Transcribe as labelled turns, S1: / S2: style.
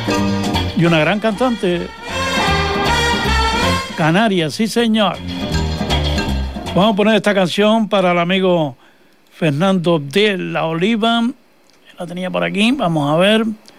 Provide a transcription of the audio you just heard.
S1: Y una gran cantante canaria, sí señor. Vamos a poner esta canción para el amigo Fernando de la Oliva. La tenía por aquí, vamos a ver.